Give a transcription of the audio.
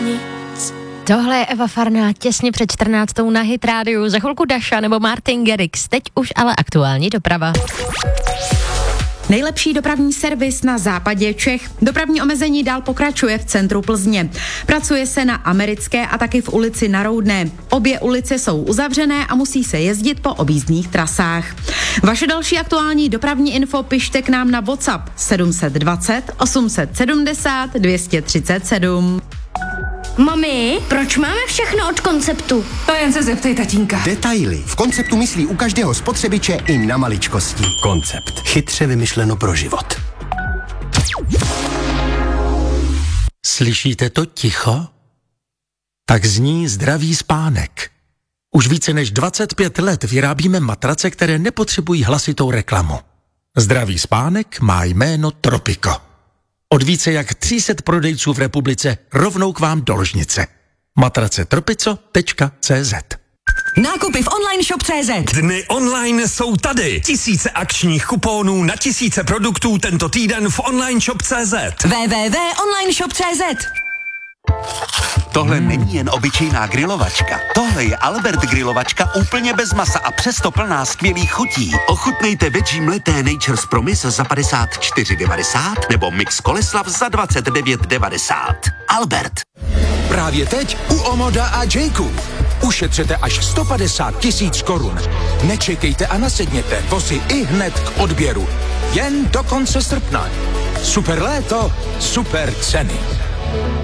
nic. Tohle je Eva Farná těsně před 14. na Hit rádiu. Za chvilku Daša nebo Martin Garrix. Teď už ale aktuální doprava. Nejlepší dopravní servis na západě Čech. Dopravní omezení dál pokračuje v centru Plzně. Pracuje se na Americké a taky v ulici na Roudné. Obě ulice jsou uzavřené a musí se jezdit po objízdných trasách. Vaše další aktuální dopravní info pište k nám na WhatsApp 720 870 237. Mami, proč máme všechno od Konceptu? To jen se zeptej tatínka. Detaily. V Konceptu myslí u každého spotřebiče i na maličkosti. Koncept. Chytře vymyšleno pro život. Slyšíte to ticho? Tak zní zdravý spánek. Už více než 25 let vyrábíme matrace, které nepotřebují hlasitou reklamu. Zdravý spánek má jméno Tropico. Od více jak 300 prodejců v republice rovnou k vám do ložnice. Matrace tropico.cz. Nákupy v online shop.cz. Dny online jsou tady. Tisíce akčních kuponů na tisíce produktů tento týden v online shop.cz. www.onlineshop.cz. Tohle není jen obyčejná grilovačka. Tohle je Albert grilovačka úplně bez masa a přesto plná skvělých chutí. Ochutnejte veggie mleté Nature's Promise za 54,90 nebo mix Koleslav za 29,90. Albert. Právě teď u Omoda a Jayku. Ušetřete až 150 000 korun. Nečekejte a nasedněte. Vozy i hned k odběru. Jen do konce srpna. Super léto, super ceny.